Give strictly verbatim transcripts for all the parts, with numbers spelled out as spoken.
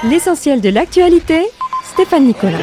L'essentiel de l'actualité, Stéphane Nicolas.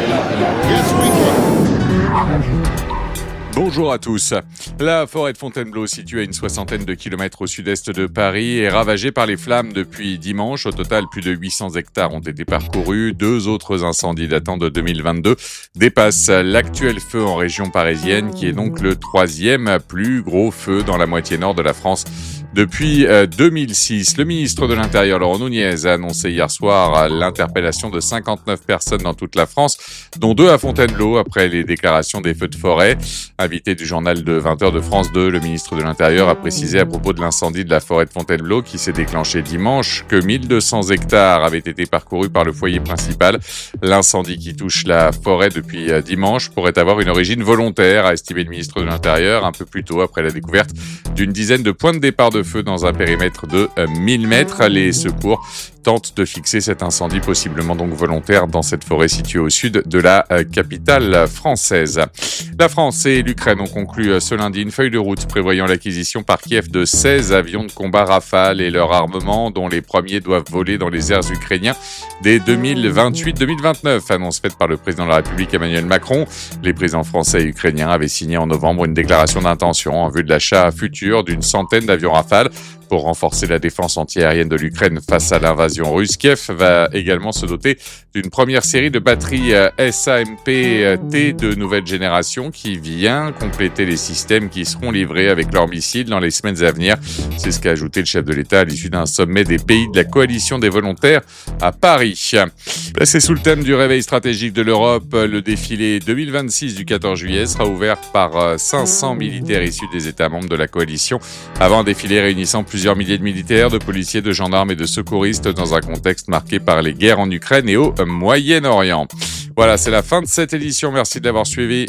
Bonjour à tous. La forêt de Fontainebleau, située à une soixantaine de kilomètres au sud-est de Paris, est ravagée par les flammes depuis dimanche. Au total, plus de huit cents hectares ont été parcourus. Deux autres incendies datant de deux mille vingt-deux dépassent l'actuel feu en région parisienne, qui est donc le troisième plus gros feu dans la moitié nord de la France depuis deux mille six. Le ministre de l'Intérieur, Laurent Nunez, a annoncé hier soir l'interpellation de cinquante-neuf personnes dans toute la France, dont deux à Fontainebleau, après les déclarations des feux de forêt. Invité du journal de vingt heures de France deux, le ministre de l'Intérieur a précisé à propos de l'incendie de la forêt de Fontainebleau qui s'est déclenché dimanche que mille deux cents hectares avaient été parcourus par le foyer principal. L'incendie qui touche la forêt depuis dimanche pourrait avoir une origine volontaire, a estimé le ministre de l'Intérieur un peu plus tôt après la découverte d'une dizaine de points de départ de feu dans un périmètre de mille mètres. Les secours tentent de fixer cet incendie possiblement donc volontaire dans cette forêt située au sud de la capitale française. La France et l'Ukraine ont conclu ce lundi une feuille de route prévoyant l'acquisition par Kiev de seize avions de combat Rafale et leur armement, dont les premiers doivent voler dans les airs ukrainiens dès deux mille vingt-huit deux mille vingt-neuf, annonce faite par le président de la République Emmanuel Macron. Les présidents français et ukrainiens avaient signé en novembre une déclaration d'intention en vue de l'achat futur d'une centaine d'avions Rafale pour renforcer la défense antiaérienne de l'Ukraine face à l'invasion russe. Kiev va également se doter d'une première série de batteries S A M P T de nouvelle génération qui vient compléter les systèmes qui seront livrés avec leurs missiles dans les semaines à venir. C'est ce qu'a ajouté le chef de l'État à l'issue d'un sommet des pays de la coalition des volontaires à Paris. Placé sous le thème du réveil stratégique de l'Europe, le défilé deux mille vingt-six du quatorze juillet sera ouvert par cinq cents militaires issus des États membres de la coalition, avant un défilé réunissant plusieurs milliers de militaires, de policiers, de gendarmes et de secouristes dans un contexte marqué par les guerres en Ukraine et au Moyen-Orient. Voilà, c'est la fin de cette édition. Merci de l'avoir suivi.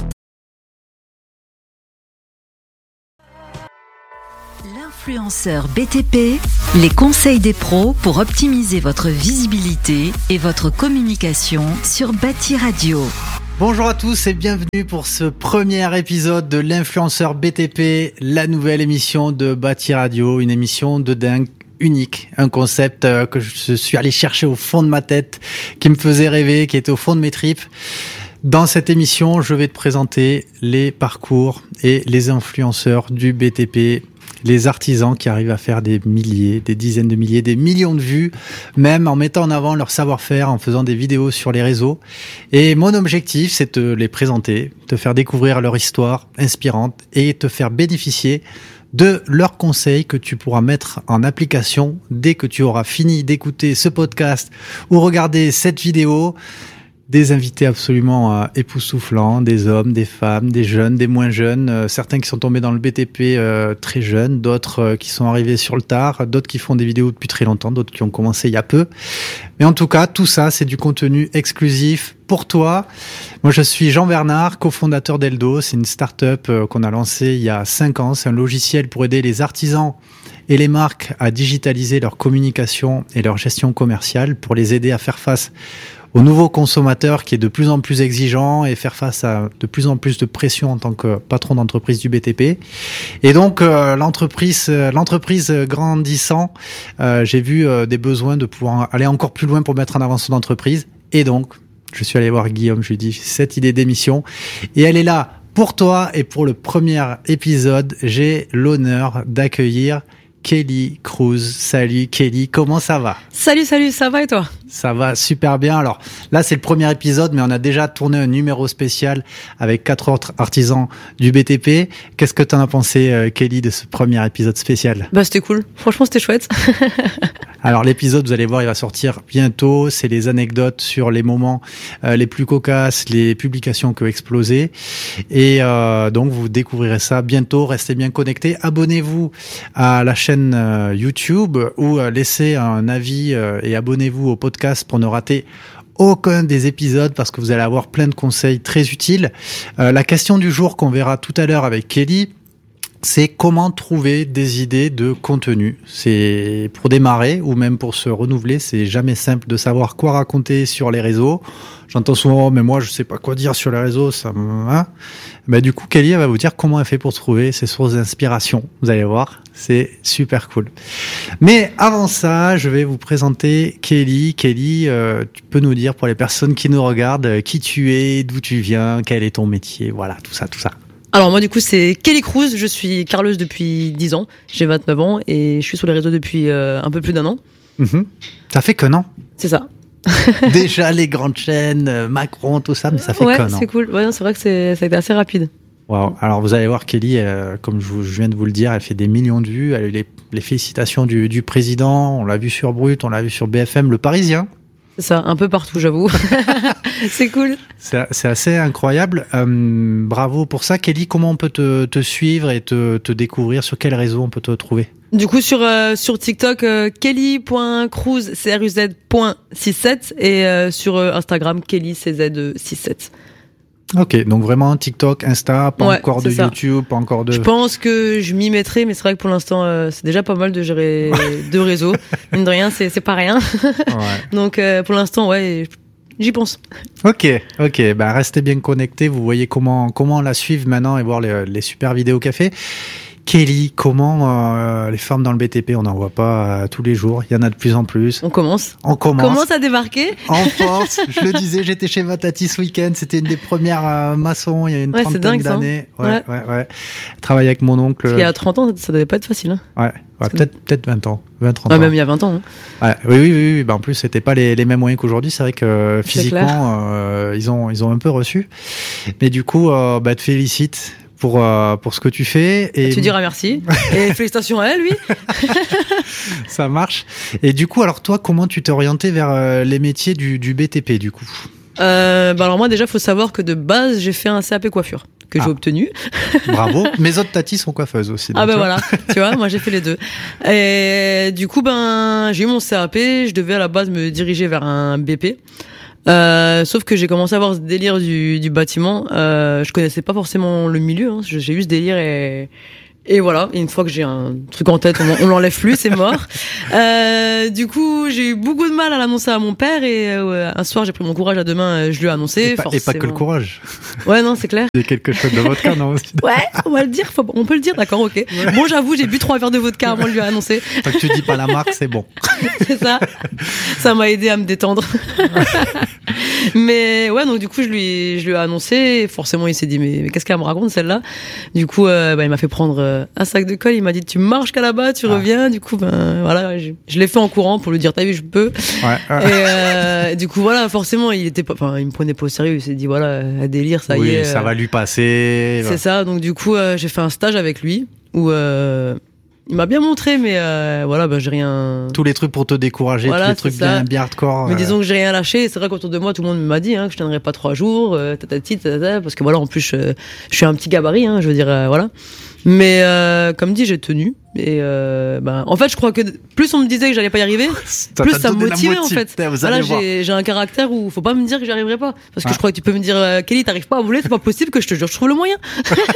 L'influenceur B T P, les conseils des pros pour optimiser votre visibilité et votre communication sur Bâti Radio. Bonjour à tous et bienvenue pour ce premier épisode de l'influenceur B T P, la nouvelle émission de Bâti Radio, une émission de dingue, unique, un concept que je suis allé chercher au fond de ma tête, qui me faisait rêver, qui était au fond de mes tripes. Dans cette émission, je vais te présenter les parcours et les influenceurs du B T P, les artisans qui arrivent à faire des milliers, des dizaines de milliers, des millions de vues, même en mettant en avant leur savoir-faire, en faisant des vidéos sur les réseaux. Et mon objectif, c'est de les présenter, te faire découvrir leur histoire inspirante et te faire bénéficier de leurs conseils que tu pourras mettre en application dès que tu auras fini d'écouter ce podcast ou regarder cette vidéo. Des invités absolument euh, époustouflants, des hommes, des femmes, des jeunes, des moins jeunes, euh, certains qui sont tombés dans le B T P euh, très jeunes, d'autres euh, qui sont arrivés sur le tard, d'autres qui font des vidéos depuis très longtemps, d'autres qui ont commencé il y a peu. Mais en tout cas, tout ça, c'est du contenu exclusif pour toi. Moi, je suis Jean Bernard, cofondateur d'Eldo. C'est une start-up euh, qu'on a lancée il y a cinq ans. C'est un logiciel pour aider les artisans et les marques à digitaliser leur communication et leur gestion commerciale, pour les aider à faire face au nouveau consommateur qui est de plus en plus exigeant et faire face à de plus en plus de pression en tant que patron d'entreprise du B T P. Et donc euh, l'entreprise, euh, l'entreprise grandissant, euh, j'ai vu euh, des besoins de pouvoir aller encore plus loin pour mettre en avant son entreprise. Et donc, je suis allé voir Guillaume, je lui ai dit cette idée d'émission, et elle est là pour toi. Et pour le premier épisode, j'ai l'honneur d'accueillir Kelly Cruz. Salut Kelly, comment ça va ? Salut, salut, ça va et toi ? Ça va super bien. Alors là, c'est le premier épisode, mais on a déjà tourné un numéro spécial avec quatre autres artisans du B T P. Qu'est-ce que t'en as pensé, euh, Kelly, de ce premier épisode spécial ? Bah, c'était cool. Franchement, c'était chouette. Alors l'épisode, vous allez voir, il va sortir bientôt. C'est les anecdotes sur les moments euh, les plus cocasses, les publications qui ont explosé. Et euh, donc, vous découvrirez ça bientôt. Restez bien connectés. Abonnez-vous à la chaîne euh, YouTube ou euh, laissez un avis euh, et abonnez-vous au podcast pour ne rater aucun des épisodes, parce que vous allez avoir plein de conseils très utiles. Euh, la question du jour qu'on verra tout à l'heure avec Kelly, c'est comment trouver des idées de contenu. C'est pour démarrer ou même pour se renouveler, c'est jamais simple de savoir quoi raconter sur les réseaux. J'entends souvent, mais moi je sais pas quoi dire sur les réseaux, ça me... Hein bah, du coup, Kelly elle va vous dire comment elle fait pour trouver ses sources d'inspiration. Vous allez voir, c'est super cool. Mais avant ça, je vais vous présenter Kelly. Kelly, euh, tu peux nous dire pour les personnes qui nous regardent qui tu es, d'où tu viens, quel est ton métier, voilà, tout ça, tout ça. Alors moi du coup c'est Kelly Cruz, je suis carleuse depuis dix ans, j'ai vingt-neuf ans et je suis sur les réseaux depuis euh, un peu plus d'un an. Mmh. Ça fait qu'un an. C'est ça. Déjà les grandes chaînes, Macron, tout ça, mais ça fait ouais, qu'un an. c'est cool, ouais, c'est vrai que c'est, ça a été assez rapide. Wow. Alors vous allez voir Kelly, euh, comme je, vous, je viens de vous le dire, elle fait des millions de vues, elle a eu les, les félicitations du, du président, on l'a vu sur Brut, on l'a vu sur B F M, Le Parisien. C'est ça, un peu partout, j'avoue. C'est cool. C'est, c'est assez incroyable. Euh, bravo pour ça. Kelly, comment on peut te, te suivre et te, te découvrir? Sur quel réseau on peut te trouver? Du coup, sur, euh, sur TikTok, euh, kelly point cruz, C R U Z point soixante-sept et euh, sur euh, Instagram, kelly C Z soixante-sept. Ok, donc vraiment TikTok, Insta, pas ouais, encore de ça. YouTube, pas encore de... Je pense que je m'y mettrai, mais c'est vrai que pour l'instant, euh, c'est déjà pas mal de gérer deux réseaux. Mine de rien, c'est, c'est pas rien. Ouais. Donc euh, pour l'instant, ouais, j'y pense. Ok, ok, bah restez bien connectés, vous voyez comment, comment la suivre maintenant et voir les, les super vidéos qu'elle fait. Kelly, comment euh, les femmes dans le B T P, on n'en voit pas euh, tous les jours, il y en a de plus en plus. On commence. On commence. On commence à débarquer. En force, je le disais, j'étais chez Matati ce week-end, c'était une des premières euh, maçons il y a une ouais, trentaine dingue, d'années. Ouais, ouais, ouais, ouais. Je travaillais avec mon oncle. Il y a trente ans, ça devait pas être facile. Hein. Ouais, ouais peut-être, peut-être vingt ans. vingt, trente ouais, ans. Même il y a vingt ans. Hein. Ouais, oui, oui, oui, oui. Bah, en plus, c'était pas les, les mêmes moyens qu'aujourd'hui. C'est vrai que C'est physiquement, euh, ils ont, ils ont un peu reçu. Mais du coup, euh, bah, te félicite pour euh, pour ce que tu fais et tu diras merci et félicitations à elle, lui. Ça marche. Et du coup, alors toi, comment tu t'es orienté vers euh, les métiers du du B T P du coup? Euh, bah alors moi déjà, faut savoir que de base, j'ai fait un C A P coiffure que ah. j'ai obtenu. Bravo. Mes autres tatis sont coiffeuses aussi. Ah ben voilà, tu vois, moi j'ai fait les deux. Et du coup, ben j'ai eu mon C A P, je devais à la base me diriger vers un B P. Euh, sauf que j'ai commencé à avoir ce délire du, du bâtiment. Euh, je connaissais pas forcément le milieu. Hein. J'ai eu ce délire et et voilà. Et une fois que j'ai un truc en tête, on, on l'enlève plus, c'est mort. Euh, du coup, j'ai eu beaucoup de mal à l'annoncer à mon père et euh, un soir, j'ai pris mon courage à deux mains, je lui ai annoncé. Et pas, et pas que le courage. Ouais, non, c'est clair. Il y a quelque chose de vodka, non aussi. Ouais, on va le dire. Faut, on peut le dire, d'accord, ok. Ouais. Bon, j'avoue, j'ai bu trois verres de vodka avant de lui annoncer. Tant que tu dis pas la marque, c'est bon. C'est ça. Ça m'a aidé à me détendre. Mais ouais, donc du coup, je lui, je lui ai annoncé. Et forcément, il s'est dit, mais, mais qu'est-ce qu'elle me raconte celle-là? Du coup, euh, bah, il m'a fait prendre euh, un sac de colle. Il m'a dit, tu marches qu'à là-bas, tu ah. reviens. Du coup, ben voilà, je, je l'ai fait en courant pour lui dire, t'as vu, je peux. Ouais. Et euh, du coup, voilà, forcément, il était pas, enfin, il me prenait pas au sérieux. Il s'est dit, voilà, à délire, ça oui, y est. ça euh, va lui passer. C'est ça. Donc du coup, euh, j'ai fait un stage avec lui où. Euh, Il m'a bien montré, mais euh, voilà, bah, j'ai rien. Tous les trucs pour te décourager, voilà, tous les trucs bien, bien hardcore. Mais euh... disons que j'ai rien lâché. C'est vrai qu'autour de moi, tout le monde m'a dit hein, que je tiendrais pas trois jours, euh, tatati, tatata, parce que voilà, en plus, je, je suis un petit gabarit, hein, je veux dire, euh, voilà. Mais euh, comme dit, j'ai tenu. Et euh, bah, en fait, je crois que plus on me disait que j'allais pas y arriver, ça plus ça me motivait en fait. Voilà, j'ai, j'ai un caractère où faut pas me dire que j'y arriverai pas, parce que ah. je crois que tu peux me dire euh, Kelly, t'arrives pas à voler, c'est pas possible, que je te jure, je trouve le moyen.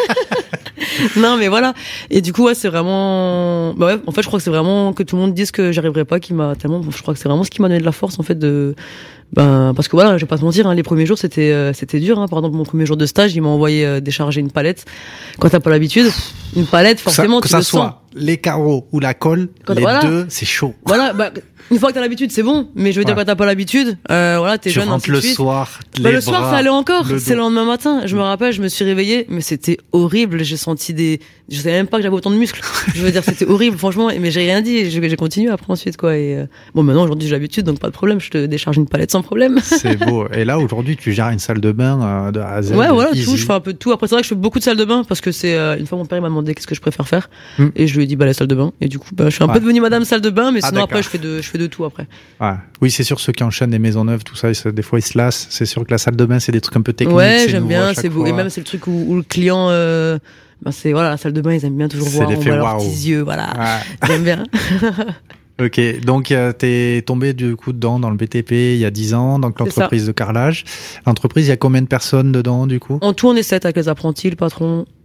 Non, mais voilà. Et du coup, ouais, c'est vraiment. Bah ouais, en fait, je crois que c'est vraiment que tout le monde dise que j'y arriverai pas, qui m'a tellement. Je crois que c'est vraiment ce qui m'a donné de la force en fait de. Ben parce que voilà, je vais pas te mentir, hein, les premiers jours c'était euh, c'était dur. Hein. Par exemple, mon premier jour de stage, il m'a envoyé euh, décharger une palette. Quand t'as pas l'habitude, une palette, forcément, que tu ça, le que ça soit sens. Les carreaux ou la colle, quand, les voilà. deux, c'est chaud. Voilà, bah, une fois que t'as l'habitude, c'est bon. Mais je veux dire, ouais. quand t'as pas l'habitude, euh, voilà, t'es tu jeune, rentres ainsi le de suite. soir, bah, les le soir, bras, ça allait encore. le c'est le lendemain matin. Je me rappelle, je me suis réveillée, mais c'était horrible. J'ai senti des, je savais même pas que j'avais autant de muscles. Je veux dire, c'était horrible, franchement. Mais j'ai rien dit. J'ai, j'ai continué après ensuite, quoi. Et euh... bon, maintenant, aujourd'hui, j'ai l'habitude, donc pas de problème. Je te décharge une palette sans problème. C'est beau. Et là, aujourd'hui, tu gères une salle de bain euh, de A à Z. Ouais, voilà, easy. tout. Je fais un peu de tout. Après, c'est vrai que je fais beaucoup de salles de bain parce que c'est euh, une fois mon père il m'a demandé qu'est-ce que je préfère faire, hmm. et je lui ai dit bah la salle de bain. Et du coup, bah, je suis un ouais. peu devenue madame salle de bain, mais ah, sinon d'accord. après, je fais de, je fais de tout après. Ouais. Oui, c'est sûr, ceux qui enchaînent des maisons neuves, tout ça, ils, des fois ils se lassent. C'est sûr que la salle de bain, c'est des trucs un peu techniques. Ouais, j'aime bien, c'est beau. Et même c'est le truc où, où le client, euh, ben c'est voilà, la salle de bain, ils aiment bien toujours c'est voir, on voit leurs petits yeux, voilà. Ouais. J'aime bien. Ok, donc euh, t'es tombé du coup dedans dans le B T P il y a dix ans, donc l'entreprise de carrelage. L'entreprise, il y a combien de personnes dedans du coup? En tout, on est sept avec les apprentis, le patron.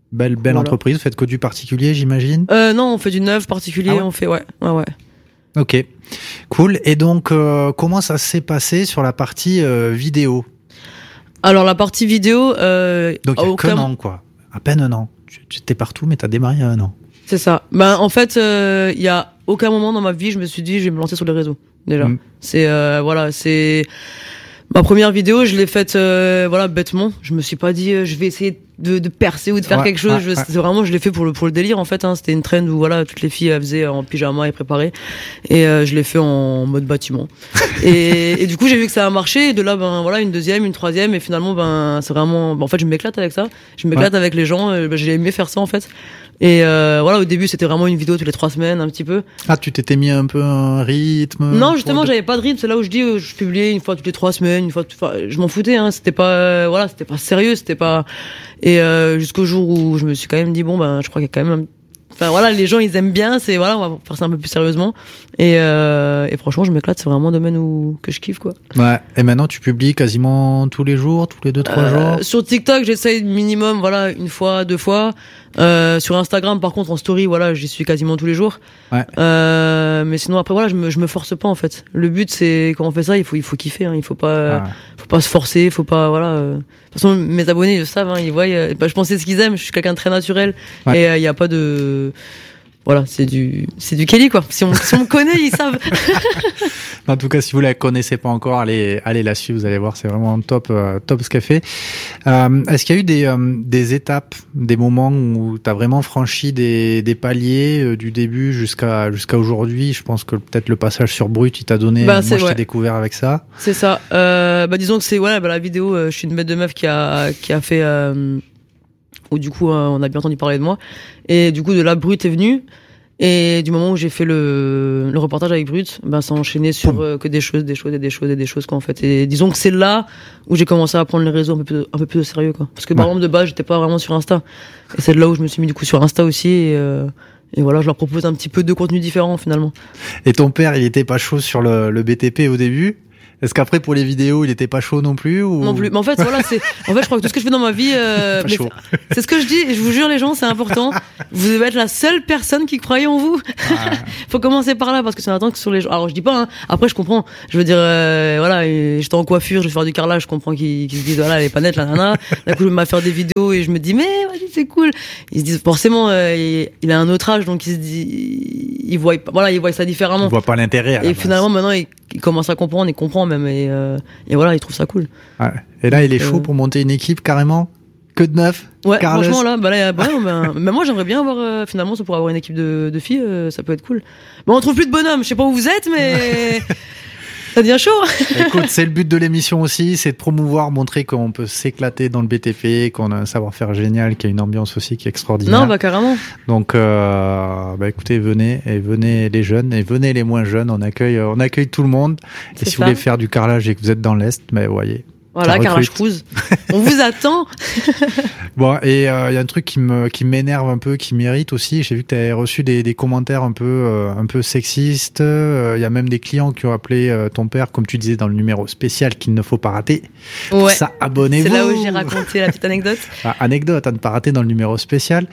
Belle, belle Voilà. entreprise. Vous faites que du particulier, j'imagine? Euh, non, on fait du neuf particulier, Ah ouais on fait, ouais, ouais, ouais. Ok, cool. Et donc, euh, comment ça s'est passé sur la partie euh, vidéo? Alors, la partie vidéo, euh, Donc, il à y a aucun- qu'un an, quoi. À peine un an. Tu tu étais partout, mais t'as démarré il y a un an. C'est ça. Ben, en fait, euh, il y a aucun moment dans ma vie, je me suis dit, je vais me lancer sur les réseaux. Déjà. Mm. C'est, euh, voilà, c'est, ma première vidéo, je l'ai faite, euh, voilà, bêtement. Je me suis pas dit, euh, je vais essayer de, de percer ou de faire Ouais, quelque chose. ouais, je, ouais. c'est vraiment, je l'ai fait pour le, pour le délire, en fait, hein. C'était une trend où, voilà, toutes les filles, elles faisaient en pyjama et préparées. Et, euh, je l'ai fait en mode bâtiment. et, et du coup, j'ai vu que ça a marché. Et de là, ben, voilà, une deuxième, une troisième. Et finalement, ben, c'est vraiment, ben, en fait, je m'éclate avec ça. Je m'éclate avec les gens. euh, Ben, j'ai aimé faire ça, en fait. Et, euh, voilà, au début, c'était vraiment une vidéo toutes les trois semaines, un petit peu. Ah, tu t'étais mis un peu un rythme? Non, justement, pour- j'avais pas de rythme. C'est là où je dis, euh, je publiais une fois toutes les trois semaines, une fois. tout- Enfin, je m'en foutais. Hein. C'était pas, euh, voilà, c'était pas sérieux, c'était pas. Et euh, jusqu'au jour où je me suis quand même dit, bon, ben, je crois qu'il y a quand même. Un... Enfin voilà, les gens ils aiment bien. C'est voilà, on va faire ça un peu plus sérieusement. Et, euh, et franchement, je m'éclate. C'est vraiment un domaine où que je kiffe quoi. Ouais. Et maintenant, tu publies quasiment tous les jours, tous les deux, trois Euh, jours? sur TikTok, j'essaye minimum, voilà, une fois, deux fois. Euh, sur Instagram, par contre, en story, voilà, j'y suis quasiment tous les jours. Ouais. Euh, mais sinon, après, voilà, je me, je me force pas en fait. Le but, c'est quand on fait ça, il faut, il faut kiffer. Hein, il faut pas, Ah. faut pas se forcer, faut pas, voilà. euh. De toute façon, mes abonnés, ils le savent, hein, ils voient. euh, bah, je pensais ce qu'ils aiment. Je suis quelqu'un de très naturel Ouais. et il euh, y a pas de, voilà, c'est du, c'est du Kelly quoi. Si on, si on me connaît, ils savent. En tout cas, si vous la connaissez pas encore, allez, allez la suivre. Vous allez voir, c'est vraiment top, euh, top ce qu'elle fait. Euh, est-ce qu'il y a eu des, euh, des étapes, des moments où tu as vraiment franchi des, des paliers euh, du début jusqu'à jusqu'à aujourd'hui? Je pense que peut-être le passage sur Brut, il t'a donné. Bah, moi, c'est- je t'ai ouais. découvert avec ça. C'est ça. Euh, bah disons que c'est ouais, bah, la vidéo. euh, je suis une bête de meuf qui a qui a fait. Euh, où du coup, euh, on a bien entendu parler de moi. Et du coup, de là, Brut est venu. Et du moment où j'ai fait le, le reportage avec Brut, bah ça a enchaîné sur euh, que des choses, des choses et des choses et des choses quoi en fait. Et disons que c'est là où j'ai commencé à prendre les réseaux un peu plus, un peu plus au sérieux quoi. Parce que par Ouais. exemple de base, j'étais pas vraiment sur Insta. Et c'est de là où je me suis mis du coup sur Insta aussi. Et, euh, et voilà, je leur propose un petit peu de contenus différents finalement. Et ton père, il était pas chaud sur le, le B T P au début? Est-ce qu'après, pour les vidéos, il était pas chaud non plus ou... Non plus. Mais en fait, voilà, c'est. En fait, je crois que tout ce que je fais dans ma vie, euh, Pas mais chaud. c'est- c'est ce que je dis. Et je vous jure, les gens, c'est important. Vous devez être la seule personne qui croyait en vous. Ah. Faut commencer par là parce que c'est un temps que sur les gens. Alors, je dis pas. Hein, après, je comprends. Je veux dire, euh, voilà, et j'étais en coiffure, je vais faire du carrelage. Je comprends qu'ils qu'ils se disent, voilà, elle est pas nette, la nana. D'un coup, je vais faire des vidéos et je me dis, mais vas-y, c'est cool. Ils se disent forcément, euh, il, il a un autre âge, donc il se dit, il voit, voilà, il voit ça différemment. Il voit pas l'intérêt. à la Et base. finalement, maintenant, il, il commence à comprendre, il comprend même, et, euh, et voilà, il trouve ça cool. Ouais. Et là, il est Donc, chaud euh, pour monter une équipe carrément? Que de neuf? Ouais, Carlos. franchement là, bah là, bah, ben, mais moi j'aimerais bien avoir euh, finalement ça pour avoir une équipe de, de filles, euh, ça peut être cool. Bon, on trouve plus de bonhommes, je sais pas où vous êtes, mais ça devient chaud. Écoute, c'est le but de l'émission aussi, c'est de promouvoir, montrer qu'on peut s'éclater dans le B T P, qu'on a un savoir-faire génial, qu'il y a une ambiance aussi qui est extraordinaire. Non, bah carrément. Donc, euh, bah écoutez, venez et venez les jeunes et venez les moins jeunes. On accueille, on accueille tout le monde. Et C'est si ça. vous voulez faire du carrelage et que vous êtes dans l'est, mais vous voyez. Voilà, Ça Carrelage recrute. Cruz. On vous attend. Bon, et il euh, y a un truc qui me qui m'énerve un peu, qui m'irrite aussi. J'ai vu que tu avais reçu des, des commentaires un peu euh, un peu sexistes. Il euh, y a même des clients qui ont appelé euh, ton père, comme tu disais dans le numéro spécial qu'il ne faut pas rater. Pour Ouais. ça, abonnez-vous. C'est là où j'ai raconté la petite anecdote. Ah, anecdote à ne pas rater dans le numéro spécial.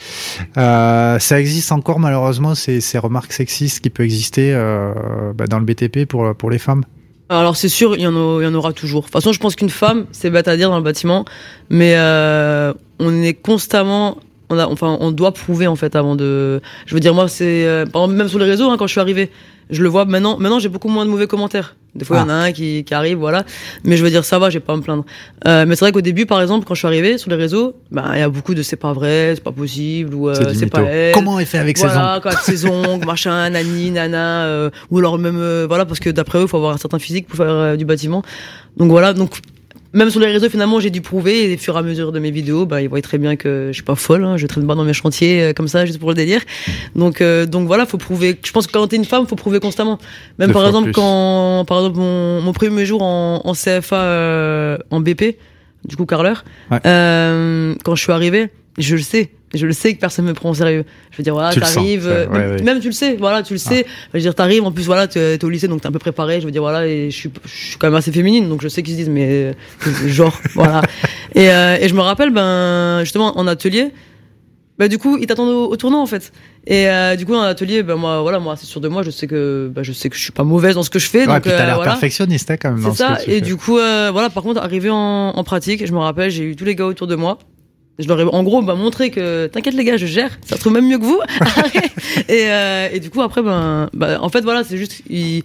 Euh, ça existe encore malheureusement ces, ces remarques sexistes qui peuvent exister euh, bah, dans le B T P pour pour les femmes. Alors c'est sûr, il y en a, il y en aura toujours. De toute façon, je pense qu'une femme, c'est bête à dire dans le bâtiment, mais euh, on est constamment, on a, enfin, on doit prouver en fait avant de. Je veux dire, moi, c'est euh, par exemple, même sur les réseaux, hein, quand je suis arrivé, je le vois maintenant. Maintenant, j'ai beaucoup moins de mauvais commentaires. Des fois, il y en a un qui, qui arrive, voilà. Mais je veux dire, ça va, j'ai pas à me plaindre. Euh, mais c'est vrai qu'au début, par exemple, quand je suis arrivé sur les réseaux, bah, il y a beaucoup de c'est pas vrai, c'est pas possible, ou euh, C'est du c'est mytho. pas elle. Comment elle fait avec ses Voilà, ongles quoi, avec ses ongles, machin, nani, nana, euh, ou alors même, euh, voilà, parce que d'après eux, il faut avoir un certain physique pour faire euh, du bâtiment. Donc voilà, donc même sur les réseaux, finalement, j'ai dû prouver, et au fur et à mesure de mes vidéos, bah, ils voient très bien que je suis pas folle, hein, je traîne pas dans mes chantiers euh, comme ça, juste pour le délire. Donc, euh, donc voilà, faut prouver. Je pense que quand t'es une femme, faut prouver constamment. Même Deux par fois exemple, plus. quand, par exemple, mon, mon premier jour en, en C F A, euh, en B P, du coup, carreleur, Ouais. euh, quand je suis arrivé, je le sais. Je le sais que personne me prend au sérieux. Je veux dire, voilà, Tu le sens, t'arrives, ça, euh, ouais, même, ouais. même tu le sais, voilà, tu le sais. Je veux dire, t'arrives, en plus, voilà, t'es, t'es au lycée, donc t'es un peu préparé. Je veux dire, voilà, et je suis, je suis quand même assez féminine, donc je sais qu'ils se disent, mais, euh, genre, voilà. Et, euh, et je me rappelle, ben, justement, en atelier, bah du coup ils t'attendent au, au tournant en fait. Et euh, du coup dans l'atelier, bah moi voilà, moi c'est sûr de moi, je sais que bah je sais que je suis pas mauvaise dans ce que je fais. Ouais, donc puis t'as euh, l'air voilà. perfectionniste hein, quand même. C'est dans ça. Ce que tu et fais. du coup euh, voilà, par contre arrivé en, en pratique, je me rappelle, j'ai eu tous les gars autour de moi. Je leur ai en gros bah, montré que t'inquiète les gars, je gère, ça se trouve même mieux que vous. et, euh, et du coup après ben bah, en fait voilà, c'est juste il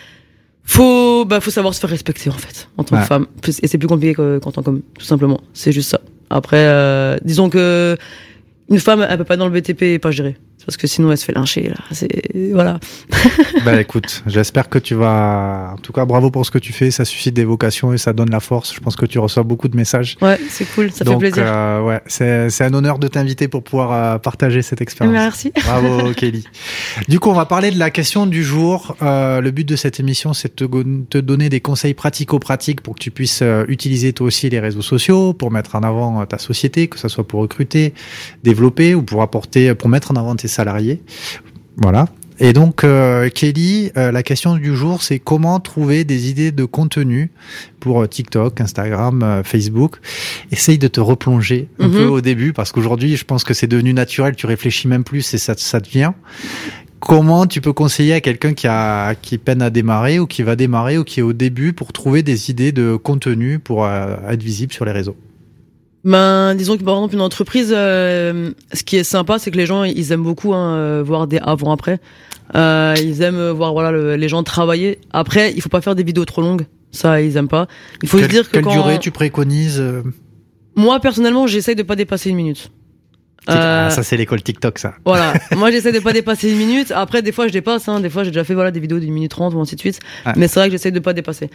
faut bah faut savoir se faire respecter en fait en tant ouais. que femme, et c'est plus compliqué qu'en tant qu'homme, tout simplement. C'est juste ça. Après euh, disons que une femme elle peut pas dans le B T P et pas gérer, parce que sinon elle se fait lyncher là. C'est voilà. Bah écoute, j'espère que tu vas. En tout cas, bravo pour ce que tu fais. Ça suscite des vocations et ça donne la force. Je pense que tu reçois beaucoup de messages. Ouais, c'est cool, ça Donc, fait plaisir. Euh, ouais, c'est c'est un honneur de t'inviter pour pouvoir euh, partager cette expérience. Merci. Bravo Kelly. Du coup, on va parler de la question du jour. Euh, le but de cette émission, c'est de te, te donner des conseils pratico-pratiques pour que tu puisses euh, utiliser toi aussi les réseaux sociaux pour mettre en avant euh, ta société, que ça soit pour recruter, développer ou pour apporter, pour mettre en avant tes salariés. Voilà. Et donc, euh, Kelly, euh, la question du jour, c'est comment trouver des idées de contenu pour euh, TikTok, Instagram, euh, Facebook. Essaye de te replonger un mm-hmm. peu au début, parce qu'aujourd'hui, je pense que c'est devenu naturel, tu réfléchis même plus et ça, ça te vient. Comment tu peux conseiller à quelqu'un qui a qui peine à démarrer ou qui va démarrer ou qui est au début pour trouver des idées de contenu pour euh, être visible sur les réseaux? Ben, disons que par exemple une entreprise, euh, ce qui est sympa, c'est que les gens ils aiment beaucoup hein, voir des avant-après. Euh, ils aiment voir voilà le, les gens travailler. Après, il faut pas faire des vidéos trop longues, ça ils aiment pas. Il faut Quelle, se dire que quelle quand durée tu préconises? Moi personnellement, j'essaye de pas dépasser une minute. Euh, ah, ça c'est l'école TikTok ça. Voilà, moi j'essaie de pas dépasser une minute. Après des fois je dépasse, hein. Des fois j'ai déjà fait voilà des vidéos d'une minute trente ou ainsi de suite. Ouais. Mais c'est vrai que j'essaie de pas dépasser.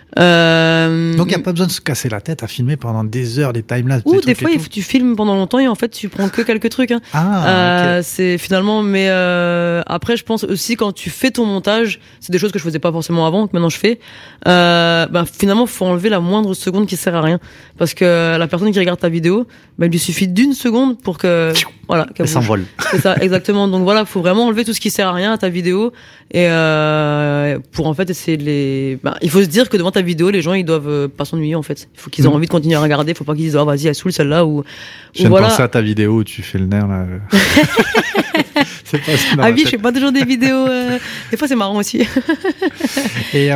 Euh... Donc il y a pas besoin de se casser la tête à filmer pendant des heures des timelapses. Ou des, des fois il faut, tu filmes pendant longtemps et en fait tu prends que quelques trucs. Hein. Ah. Euh, okay. C'est finalement, mais euh, après je pense aussi quand tu fais ton montage, c'est des choses que je faisais pas forcément avant, que maintenant je fais. Euh, ben finalement faut enlever la moindre seconde qui sert à rien, parce que la personne qui regarde ta vidéo, ben il lui suffit d'une seconde pour que voilà, elle s'envole. C'est ça, exactement. Donc voilà, faut vraiment enlever tout ce qui sert à rien à ta vidéo et euh, pour en fait essayer de les. Ben, il faut se dire que devant ta vidéo, les gens ils doivent pas s'ennuyer en fait. Il faut qu'ils aient mmh. envie de continuer à regarder. Faut pas qu'ils disent ah oh, vas-y elle saoule celle-là ou. Je viens voilà. de penser à ta vidéo où tu fais le nerf là. C'est pas ce ah oui, je fais pas toujours des vidéos. Euh... Des fois c'est marrant aussi. Et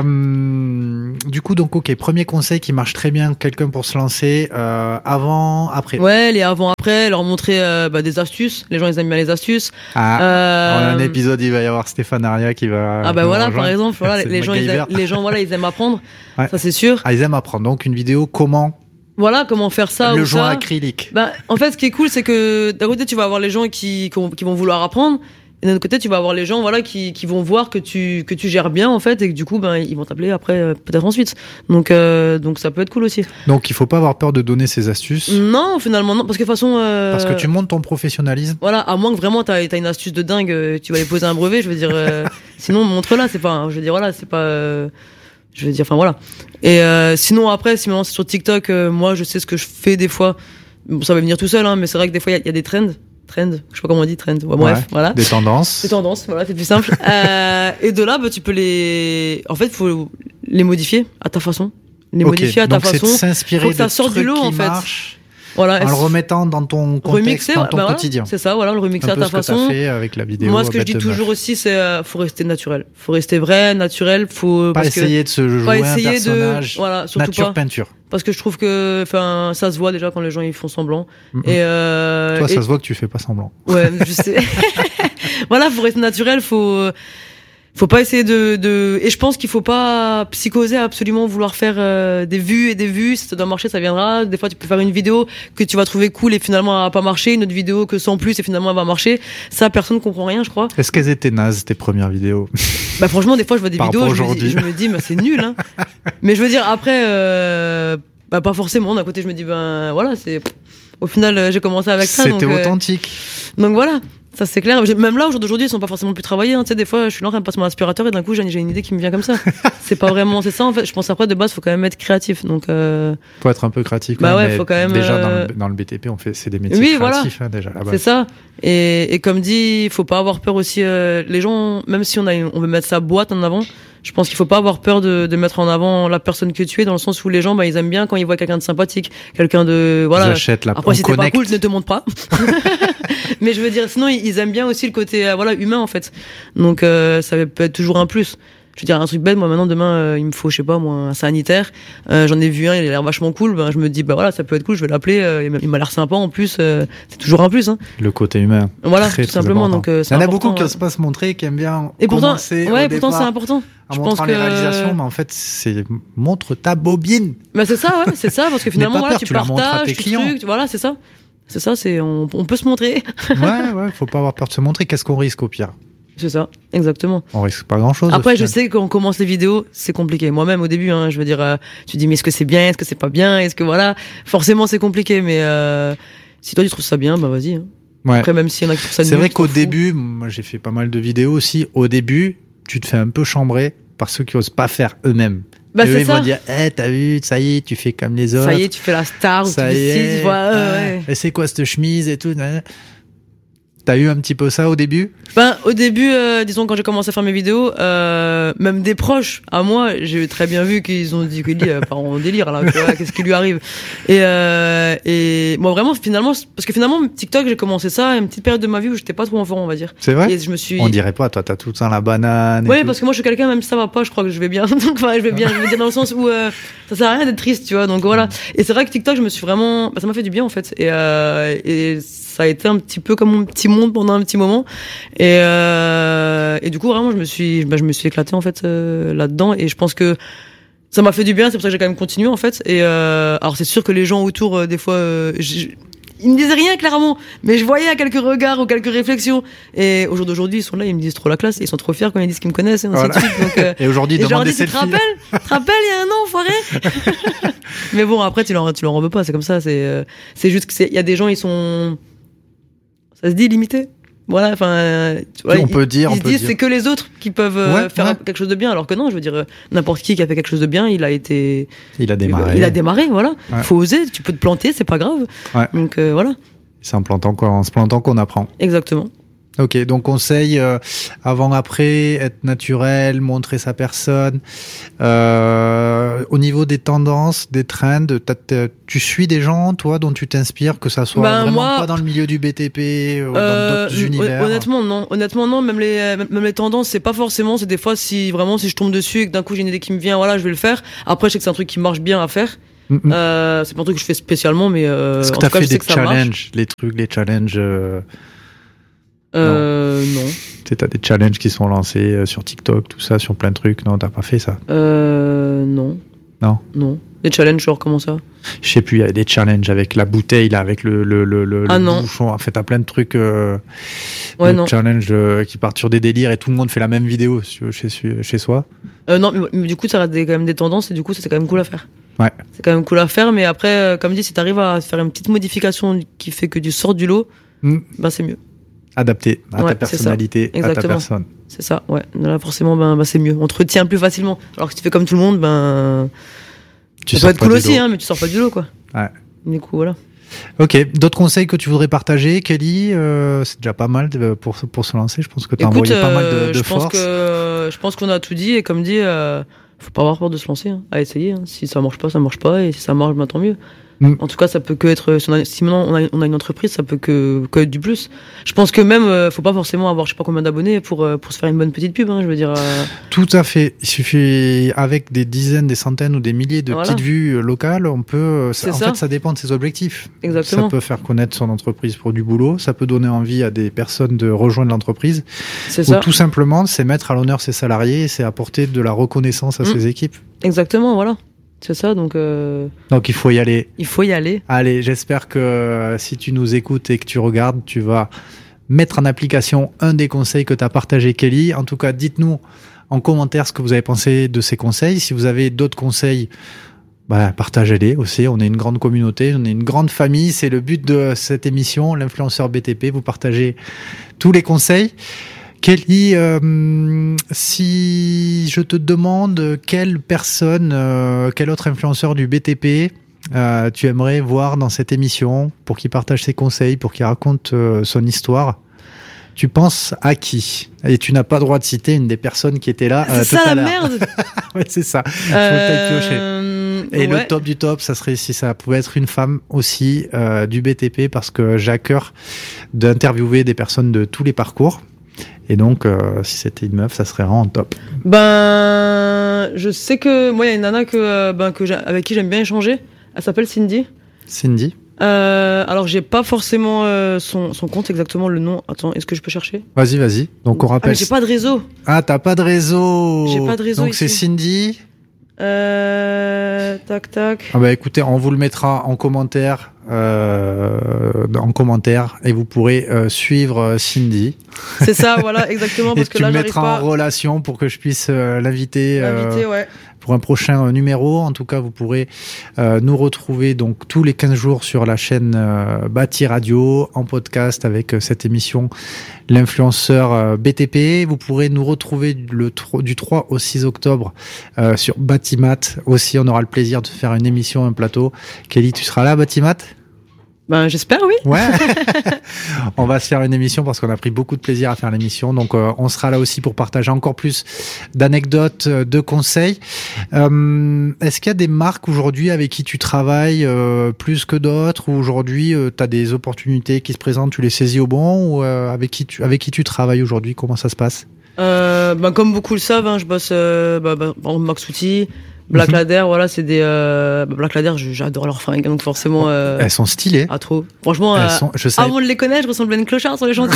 euh, du coup donc ok, premier conseil qui marche très bien, quelqu'un pour se lancer euh, avant, après. Ouais, les avant après, leur montrer euh, bah, des astuces. Les gens ils aiment bien les astuces. Ah, euh... on a un épisode, il va y avoir Stéphane Aria qui va. Ah bah voilà, rejoindre. Par exemple, voilà, les gens, ils aiment, les gens voilà ils aiment apprendre. Ouais. Ça c'est sûr. Ah ils aiment apprendre. Donc une vidéo comment. Voilà, comment faire ça le ou joint ça. acrylique. Bah, en fait, ce qui est cool, c'est que d'un côté, tu vas avoir les gens qui, qui vont vouloir apprendre, et d'un autre côté, tu vas avoir les gens, voilà, qui, qui vont voir que tu, que tu gères bien, en fait, et que du coup, ben, ils vont t'appeler après, peut-être ensuite. Donc, euh, donc ça peut être cool aussi. Donc, il faut pas avoir peur de donner ces astuces. Non, finalement, non, parce que de toute façon. Euh, parce que tu montes ton professionnalisme. Voilà, à moins que vraiment t'as, t'as une astuce de dingue, tu vas aller poser un brevet, je veux dire. Euh, sinon, montre-la, c'est pas, je veux dire, voilà, c'est pas. Euh, Je veux dire, enfin voilà. Et euh, sinon après, si maintenant c'est sur TikTok, euh, moi je sais ce que je fais des fois. Bon, ça va venir tout seul, hein, mais c'est vrai que des fois il y, y a des trends, trends, je sais pas comment on dit, trends. Ouais, bref, ouais, voilà. Des tendances. Des tendances, voilà, c'est plus simple. euh, et de là, bah, tu peux les, en fait, faut les modifier à ta façon, les okay, modifier à ta donc façon. C'est de s'inspirer faut que ça de sorte du lot en fait. Marche. Voilà, en le remettant dans ton contexte, remixer, dans ton bah quotidien. Voilà, c'est ça, voilà, le remixer un à ta peu ce façon. Que t'as fait avec la vidéo. Moi, ce que je dis toujours aussi, c'est euh, faut rester naturel, faut rester vrai, naturel, faut pas parce essayer que, de se jouer pas un essayer personnage. De, voilà, surtout nature pas. peinture. Parce que je trouve que, enfin, ça se voit déjà quand les gens ils font semblant. Mm-hmm. Et euh, toi, et... ça se voit que tu fais pas semblant. Ouais, je sais. Voilà, faut rester naturel, faut. Faut pas essayer de, de... Et je pense qu'il faut pas psychoser à absolument vouloir faire euh, des vues et des vues. Si ça doit marcher, ça viendra. Des fois, tu peux faire une vidéo que tu vas trouver cool et finalement elle va pas marcher. Une autre vidéo que sans plus et finalement elle va marcher. Ça, personne comprend rien, je crois. Est-ce qu'elles étaient nazes, tes premières vidéos? Bah franchement, des fois, je vois des Par vidéos, je me, dis, je me dis, bah, c'est nul. Hein. Mais je veux dire, après, euh, bah, pas forcément. D'un côté, je me dis, ben voilà, c'est... Au final, j'ai commencé avec ça. C'était donc, authentique. Euh... Donc voilà. Ça c'est clair. Même là, au jour d'aujourd'hui, ils sont pas forcément plus travaillés. Hein. Tu sais, des fois, je suis là en train de passer mon aspirateur et d'un coup, j'ai une idée qui me vient comme ça. C'est pas vraiment, c'est ça en fait. Je pense après de base, faut quand même être créatif. Donc, euh... faut être un peu créatif. Bah ouais, mais faut quand même. Déjà euh... dans, le, dans le B T P, on fait, c'est des métiers oui, créatifs voilà. hein, déjà. Là-bas. C'est ça. Et, et comme dit, faut pas avoir peur aussi. Euh, les gens, même si on a, une, on veut mettre sa boîte en avant, Je pense qu'il faut pas avoir peur de, de mettre en avant la personne que tu es, dans le sens où les gens, bah, ils aiment bien quand ils voient quelqu'un de sympathique, quelqu'un de, voilà. Ils achètent la, après, si t'es connecte. pas cool, ne te montre pas. Mais je veux dire, sinon, ils aiment bien aussi le côté, euh, voilà, humain, en fait. Donc, euh, ça peut être toujours un plus. Je veux dire, un truc bête, moi, maintenant, demain, euh, il me faut, je sais pas, moi, un sanitaire. Euh, j'en ai vu un, il a l'air vachement cool. Ben, je me dis, bah voilà, ça peut être cool, je vais l'appeler. Euh, il m'a l'air sympa, en plus. Euh, c'est toujours un plus, hein. Le côté humain. Voilà, très, tout très simplement. important. Donc, euh, il y en a important, beaucoup qui ouais. osent pas se montrer, qui aiment bien Et pourtant, commencer ouais, au pourtant, départ c'est important. en Je montrant pense les que... réalisations, mais en fait, c'est montre ta bobine. Bah, c'est ça, ouais, c'est ça, parce que finalement, pas voilà, peur, tu, tu la montres à partages, tes tu clients. trucs, voilà, c'est ça. C'est ça, c'est, on, on peut se montrer. Ouais, ouais, faut pas avoir peur de se montrer. Qu'est-ce qu'on risque au pire? C'est ça, exactement. On risque pas grand chose. Après, je sais que quand on commence les vidéos, c'est compliqué. Moi-même, au début, hein, je veux dire, euh, tu dis, mais est-ce que c'est bien, est-ce que c'est pas bien, est-ce que voilà, forcément, c'est compliqué, mais euh, si toi tu trouves ça bien, bah vas-y. Hein. Ouais. Après, même s'il y en a qui trouvent ça nul, c'est vrai qu'au t'en fous. début, moi j'ai fait pas mal de vidéos aussi. Au début, tu te fais un peu chambrer par ceux qui osent pas faire eux-mêmes. Bah, Et eux, c'est ils ça. vont dire, eh, t'as vu, ça y est, tu fais comme les autres. Ça y est, tu fais la star, ou tu Ça fais y ci, est. tu vois, euh, ouais. ouais. Et c'est quoi cette chemise et tout. nan. T'as eu un petit peu ça au début? Ben, au début, euh, disons, quand j'ai commencé à faire mes vidéos, euh, même des proches à moi, j'ai très bien vu qu'ils ont dit qu'il euh, part en délire, là, tu vois, qu'est-ce qui lui arrive. Et, euh, et, moi, vraiment, finalement, parce que finalement, TikTok, j'ai commencé ça à une petite période de ma vie où j'étais pas trop en forme, on va dire. C'est vrai? Et je me suis... On dirait pas, toi, t'as tout le temps la banane. Oui, et tout. parce que moi je suis quelqu'un, même si ça va pas, je crois que je vais bien. Donc enfin, je vais bien, je vais dire dans le sens où euh, ça sert à rien d'être triste, tu vois. Donc voilà. Et c'est vrai que TikTok, je me suis vraiment, bah, ça m'a fait du bien en fait. Et, euh, et ça a été un petit peu comme mon petit monde pendant un petit moment. Et, euh, et du coup, vraiment, je me suis, bah, je me suis éclaté en fait euh, là-dedans. Et je pense que ça m'a fait du bien. C'est pour ça que j'ai quand même continué en fait. Et euh, alors c'est sûr que les gens autour, euh, des fois, euh, j'ai- ils me disaient rien clairement, mais je voyais à quelques regards ou quelques réflexions. Et au jour d'aujourd'hui, ils sont là, ils me disent trop la classe, et ils sont trop fiers quand ils disent qu'ils me connaissent, et ainsi Voilà. de suite. Donc, euh, Et aujourd'hui, et je leur demande des dis, tu te selfies. rappelles, tu te rappelles, il y a un an, enfoiré. Mais bon, après, tu leur, tu leur en veux pas, c'est comme ça. C'est, euh, c'est juste que c'est, il y a des gens, ils sont, ça se dit limité. Voilà, enfin, euh, tu vois, on ils, peut dire, ils on se peut disent dire. c'est que les autres qui peuvent euh, Ouais, faire ouais. quelque chose de bien, alors que non, je veux dire, euh, n'importe qui qui a fait quelque chose de bien, il a été, Il a démarré. il a démarré, voilà. Ouais. Faut oser, tu peux te planter, c'est pas grave. Ouais. Donc euh, voilà, C'est en plantant qu'on, en se plantant qu'on apprend. exactement. Ok, donc conseil euh, avant après, être naturel, montrer sa personne. Euh, au niveau des tendances, des trends, t'as- t'as- tu suis des gens, toi, dont tu t'inspires, que ça soit Ben, vraiment moi- pas dans le milieu du B T P ou Euh, dans d'autres hon- univers. Honnêtement, non. Honnêtement, non. Même les, même les tendances, c'est pas forcément. C'est des fois, si vraiment, si je tombe dessus et que d'un coup j'ai une idée qui me vient, voilà, je vais le faire. Après, je sais que c'est un truc qui marche bien à faire. Mm, mm. Euh, c'est pas un truc que je fais spécialement, mais euh, Est-ce que en t'as tout cas, fait je sais des que ça marche. challenges, les trucs, les challenges euh, Euh, non. Tu sais, t'as des challenges qui sont lancés euh, sur TikTok, tout ça, sur plein de trucs. Non, t'as pas fait ça. Euh, non. Non. Non. Des challenges, genre comment ça? Je sais plus, il y a des challenges avec la bouteille, là, avec le, le, le, le, Ah le non. bouchon. En fait, t'as plein de trucs, euh, Ouais, de non. challenges euh, qui partent sur des délires et tout le monde fait la même vidéo si tu veux, chez, chez soi. Euh, non, mais, mais du coup, ça reste des, quand même des tendances et du coup, ça, c'est quand même cool à faire. Ouais. C'est quand même cool à faire, mais après, euh, comme dit, si t'arrives à faire une petite modification qui fait que tu sors du lot, Mm. bah c'est mieux. Adapté à Ouais, ta c'est ça. personnalité, à ta Exactement. personne. C'est ça, ouais. Là, forcément, ben, ben, c'est mieux. On te retient plus facilement. Alors que si tu fais comme tout le monde, ben. Tu ça sors peut être pas cool du aussi, lot. hein, mais tu sors pas du lot, quoi. Ouais. Du coup, voilà. Ok, d'autres conseils que tu voudrais partager, Kelly euh, c'est déjà pas mal de- pour, pour se lancer. Je pense que tu as Écoute, envoyé pas mal de, euh, de je pense force. que je pense qu'on a tout dit et comme dit, euh, faut pas avoir peur de se lancer, hein, à essayer. Hein. Si ça marche pas, ça marche pas, et si ça marche, ben, tant mieux. Mm. En tout cas, ça peut que être. Si, on a, si maintenant on a, on a une entreprise, ça peut que, que être du plus. Je pense que même, euh, faut pas forcément avoir je sais pas combien d'abonnés pour euh, pour se faire une bonne petite pub. Hein, je veux dire. euh, Tout à fait. Il suffit, avec des dizaines, des centaines ou des milliers de Voilà. petites vues euh, locales, on peut. Ça, C'est en ça. fait, ça dépend de ses objectifs. Exactement. Ça peut faire connaître son entreprise pour du boulot. Ça peut donner envie à des personnes de rejoindre l'entreprise. C'est Ou ça. tout simplement, c'est mettre à l'honneur ses salariés et c'est apporter de la reconnaissance à Mm. ses équipes. Exactement, voilà. C'est ça. Donc, euh, Donc, il faut y aller. il faut y aller. Allez, j'espère que euh, si tu nous écoutes et que tu regardes, tu vas mettre en application un des conseils que tu as partagé, Kelly. En tout cas, dites-nous en commentaire ce que vous avez pensé de ces conseils. Si vous avez d'autres conseils, bah, partagez-les aussi. On est une grande communauté, on est une grande famille. C'est le but de cette émission, l'influenceur B T P. Vous partagez tous les conseils. Kelly, euh, si je te demande quelle personne, euh, quel autre influenceur du B T P euh, tu aimerais voir dans cette émission pour qu'il partage ses conseils, pour qu'il raconte euh, son histoire, Tu penses à qui? Et tu n'as pas le droit de citer une des personnes qui étaient là. C'est euh, ça tout à la l'heure. merde. Ouais, c'est ça. Faut Euh, Et ouais. le top du top, ça serait si ça pouvait être une femme aussi euh, du B T P, parce que j'ai à cœur d'interviewer des personnes de tous les parcours. Et donc, euh, si c'était une meuf, ça serait vraiment top. Ben, je sais que moi, il y a une nana que, euh, ben, que j'ai- avec qui j'aime bien échanger. Elle s'appelle Cindy. Cindy? Euh, alors, j'ai pas forcément euh, son, son compte exactement, le nom. Attends, est-ce que je peux chercher? Vas-y, vas-y. Donc, on Ah, rappelle. mais j'ai pas de réseau. Ah, t'as pas de réseau. J'ai pas de réseau Donc, c'est ici. Cindy. Euh, tac, tac. Ah bah écoutez, on vous le mettra en commentaire, euh, en commentaire, et vous pourrez euh, suivre euh, Cindy. C'est ça, voilà, exactement, Et parce que tu là, me j'arrive mettras pas en relation pour que je puisse euh, l'inviter. euh, l'inviter, ouais. pour un prochain euh, numéro. En tout cas, vous pourrez euh, nous retrouver donc tous les quinze jours sur la chaîne euh, Bâti Radio en podcast avec euh, cette émission L'influenceur euh, B T P. Vous pourrez nous retrouver le tro- du trois au six octobre euh, sur Batimat. Aussi, on aura le plaisir de faire une émission, un plateau. Kelly, tu seras là, Batimat? Ben, j'espère, oui. Ouais. On va se faire une émission parce qu'on a pris beaucoup de plaisir à faire l'émission. Donc, euh, on sera là aussi pour partager encore plus d'anecdotes, euh, de conseils. Euh, est-ce qu'il y a des marques aujourd'hui avec qui tu travailles euh, plus que d'autres, ou aujourd'hui euh, tu as des opportunités qui se présentent, tu les saisis au bon, ou euh, avec qui tu avec qui tu travailles aujourd'hui? Comment ça se passe? Euh, ben, comme beaucoup le savent, hein, je bosse, euh, bah, bah, par exemple, Max Outil, Black Mhm. Ladder, voilà, c'est des, euh, bah, Black Ladder, je- j'adore leurs fringues, donc forcément, euh, Elles sont stylées. ah, trop. Franchement, Elles euh, sont, je sais. avant de les connaître, je ressemblais à une clochard sur les chantiers.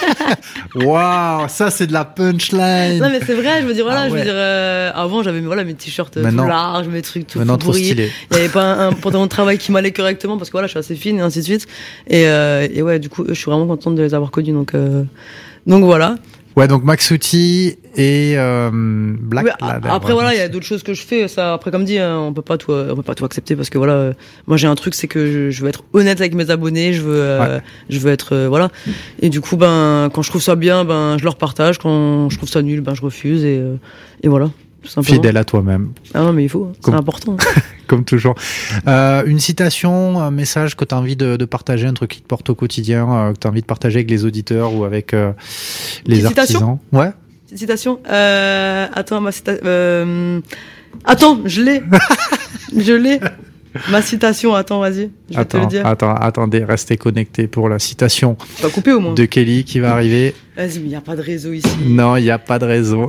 Waouh, ça c'est de la punchline. Non, mais c'est vrai, je veux dire, voilà, Ah je ouais. veux dire, euh, avant, j'avais, voilà, mes t-shirts euh, tout Maintenant- larges, mes trucs tout Maintenant trop pourris. stylé. Il y avait pas un, un pantalon de travail qui m'allait correctement parce que voilà, je suis assez fine et ainsi de suite. Et, euh, et ouais, du coup, je suis vraiment contente de les avoir connus, donc, euh, donc voilà. Ouais, donc Max Outil et euh, Black Mais a- Ladder. après ouais. voilà, il y a d'autres choses que je fais. Ça, après comme dit, hein, on peut pas tout, euh, on peut pas tout accepter parce que voilà, euh, moi j'ai un truc, c'est que je, je veux être honnête avec mes abonnés, je veux, euh, Ouais. je veux être euh, voilà. Et du coup, ben quand je trouve ça bien, ben je leur partage. Quand je trouve ça nul, ben je refuse et euh, et voilà. Tout simplement. Fidèle à toi-même, Ah non, mais il faut, hein, c'est Comme- important. comme toujours. Euh, une citation, un message que tu as envie de, de partager, un truc qui te porte au quotidien, euh, que tu as envie de partager avec les auditeurs ou avec euh, les Petite artisans. citation Ouais. Petite citation. Euh, attends, ma citation. Euh, attends, je l'ai. je l'ai. Ma citation. Attends, vas-y. Je vais te le Attends, dire. attends, attendez, restez connectés pour la citation Tu vas couper au moins. de Kelly qui va arriver. Vas-y, mais il y a pas de réseau ici. Non, il n'y a pas de raison.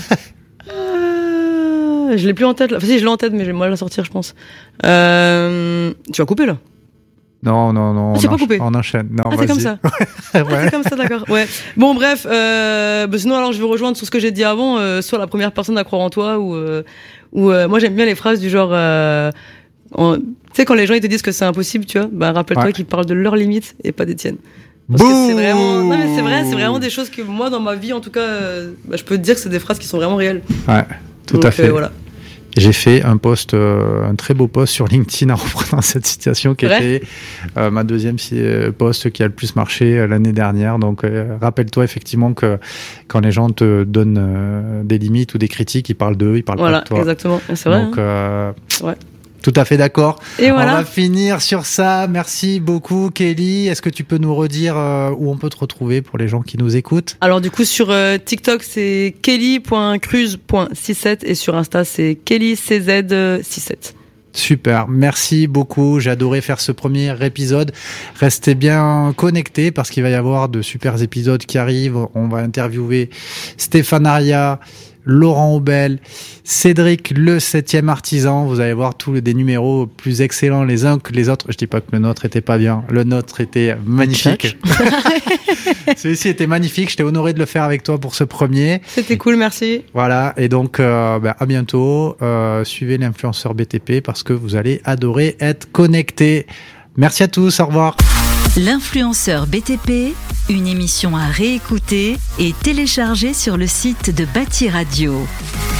Euh, je l'ai plus en tête là. Enfin, si, je l'ai en tête, mais j'ai mal à la sortir, je pense. Euh, tu vas couper là. Non, non, non. Ah, on c'est pas encha- coupé. On enchaîne. Non, Ah, c'est comme vas-y. ça. Ah, Ouais. c'est comme ça, d'accord. Ouais. Bon, bref. Euh, bah, sinon, alors, je vais rejoindre sur ce que j'ai dit avant. Euh, soit la première personne à croire en toi, ou, euh, ou euh, moi, j'aime bien les phrases du genre. Euh, en- tu sais, quand les gens ils te disent que c'est impossible, tu vois, bah, rappelle-toi Ouais. qu'ils parlent de leurs limites et pas des tiennes. Parce que c'est Bouh vraiment. Non, mais c'est vrai, c'est vraiment des choses que moi, dans ma vie, en tout cas, euh, bah, je peux te dire que c'est des phrases qui sont vraiment réelles. Ouais, tout Donc, à fait. euh, voilà. J'ai fait un post, euh, un très beau post sur LinkedIn en reprenant cette citation qui Vrai était euh, ma deuxième si- euh, post qui a le plus marché euh, l'année dernière. Donc, euh, rappelle-toi effectivement que quand les gens te donnent euh, des limites ou des critiques, ils parlent d'eux, ils parlent Voilà, pas de toi. exactement. C'est vrai. Donc, hein. euh, Ouais. tout à fait d'accord. Et On voilà. va finir sur ça. Merci beaucoup, Kelly. Est-ce que tu peux nous redire euh, où on peut te retrouver pour les gens qui nous écoutent? Alors du coup sur euh, TikTok c'est kelly point cruz point soixante-sept et sur Insta c'est kelly c z soixante-sept. Super, merci beaucoup. J'ai adoré faire ce premier épisode. Restez bien connectés parce qu'il va y avoir de super épisodes qui arrivent. On va interviewer Stéphane Aria, Laurent Aubel, Cédric le septième artisan. Vous allez voir tous les- des numéros plus excellents les uns que les autres. Je dis pas que le nôtre était pas bien. Le nôtre était magnifique. Celui-ci était magnifique. J'étais honoré de le faire avec toi pour ce premier. C'était cool, merci. Voilà, et donc euh, ben, à bientôt. Euh, suivez l'influenceur B T P parce que vous allez adorer être connectés. Merci à tous, au revoir. L'influenceur B T P, une émission à réécouter et télécharger sur le site de Bâti Radio.